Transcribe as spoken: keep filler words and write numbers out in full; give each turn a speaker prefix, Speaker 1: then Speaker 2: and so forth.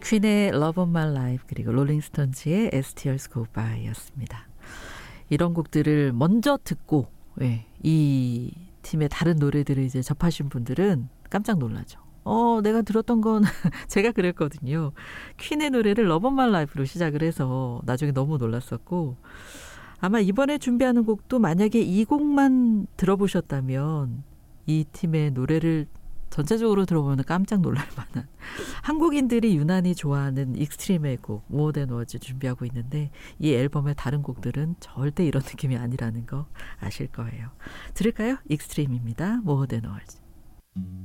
Speaker 1: 퀸의 Love of My Life 그리고 롤링스톤즈의 As Tears Go By였습니다. 이런 곡들을 먼저 듣고 예, 이 팀의 다른 노래들을 이제 접하신 분들은 깜짝 놀라죠. 어, 내가 들었던 건 제가 그랬거든요. 퀸의 노래를 Love of My Life로 시작을 해서 나중에 너무 놀랐었고 아마 이번에 준비하는 곡도 만약에 이 곡만 들어보셨다면 이 팀의 노래를 전체적으로 들어보면 깜짝 놀랄 만한 한국인들이 유난히 좋아하는 익스트림의 곡 More Than Words 준비하고 있는데 이 앨범의 다른 곡들은 절대 이런 느낌이 아니라는 거 아실 거예요. 들을까요? 익스트림입니다. More Than Words.